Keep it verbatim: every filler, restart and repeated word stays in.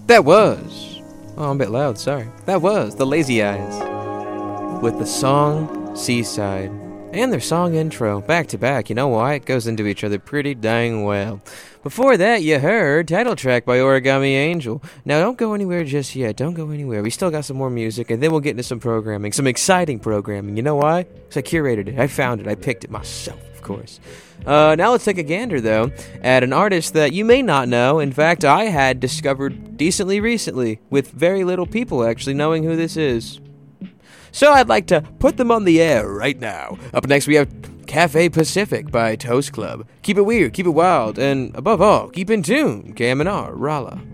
That was... Oh, I'm a bit loud, sorry. That was The Lazy Eyes with the song Seaside and their song intro, back to back. You know why? It goes into each other pretty dang well. Before that, you heard title track by Origami Angel. Now, don't go anywhere just yet. Don't go anywhere. We still got some more music, and then we'll get into some programming, some exciting programming. You know why? Because I curated it. I found it. I picked it myself, of course. Uh, now let's take a gander, though, at an artist that you may not know. In fact, I had discovered decently recently, with very little people actually knowing who this is. So I'd like to put them on the air right now. Up next, we have Cafe Pacific by Toast Club. Keep it weird, keep it wild, and above all, keep in tune. K M N R, Rala.